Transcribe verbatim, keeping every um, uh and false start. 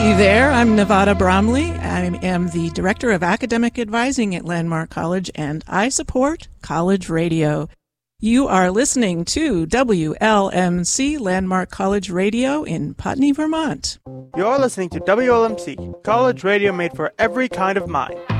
Hi there, I'm Nevada Bromley. I am the Director of Academic Advising at Landmark College, and I support College Radio. You are listening to W L M C Landmark College Radio in Putney, Vermont. You're listening to W L M C, college radio made for every kind of mind.